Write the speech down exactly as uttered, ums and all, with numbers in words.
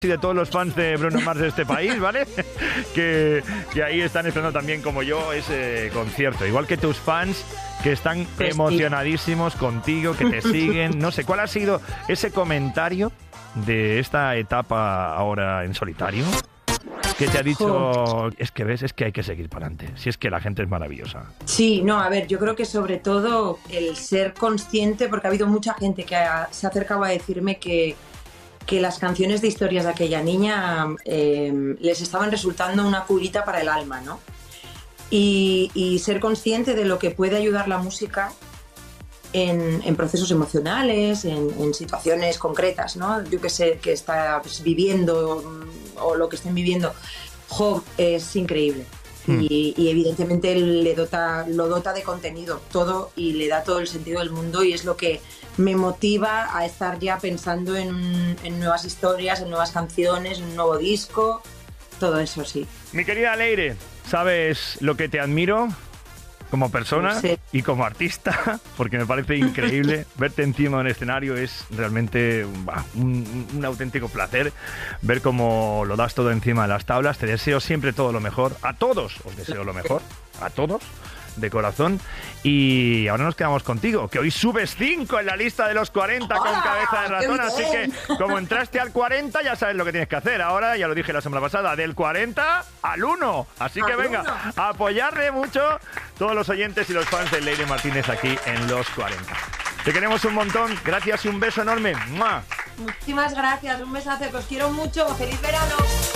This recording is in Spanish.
y de todos los fans de Bruno Mars de este país, ¿vale? Que, que ahí están esperando también, como yo, ese concierto. Igual que tus fans, que están Pues emocionadísimos contigo, que te siguen. No sé, ¿cuál ha sido ese comentario de esta etapa ahora en solitario? Que te ha dicho, es que ves, es que hay que seguir para adelante. Si es que la gente es maravillosa. Sí, no, a ver, yo creo que sobre todo el ser consciente, porque ha habido mucha gente que ha- se ha acercado a decirme que, que las canciones de historias de aquella niña eh, les estaban resultando una curita para el alma, ¿no? Y, y ser consciente de lo que puede ayudar la música en, en procesos emocionales, en, en situaciones concretas, ¿no? Yo que sé, que estás viviendo mm, o lo que estén viviendo, jo, es increíble. Hmm. Y, y evidentemente le dota, lo dota de contenido todo y le da todo el sentido del mundo y es lo que me motiva a estar ya pensando en, en nuevas historias, en nuevas canciones, en un nuevo disco, todo eso sí. Mi querida Leire, ¿sabes lo que te admiro como persona Sí. y como artista? Porque me parece increíble verte encima de un escenario, es realmente bah, un, un auténtico placer ver cómo lo das todo encima de las tablas. Te deseo siempre todo lo mejor, a todos os deseo lo mejor, a todos, de corazón. Y ahora nos quedamos contigo, que hoy subes cinco en la lista de los cuarenta con ¡Hola! cabeza de ratón, ¡Qué así bien! que como entraste al cuarenta ya sabes lo que tienes que hacer. Ahora, ya lo dije la semana pasada, del cuarenta al uno. Así que ¡Al venga, uno! a apoyarle mucho todos los oyentes y los fans de Leire Martínez aquí en los cuarenta. Te queremos un montón, gracias y un beso enorme. ¡Mua! Muchísimas gracias, un besazo, que os quiero mucho, feliz verano.